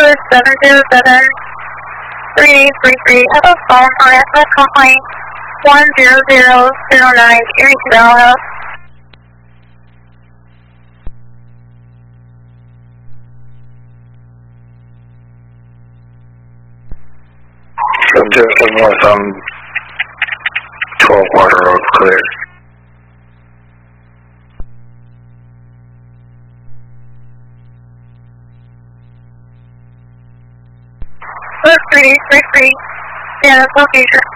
707-3833. Have a phone harassment complaint 10009 Erie Canal. Subject was on 12 Water Road clear. Look, 3833. Yeah, location.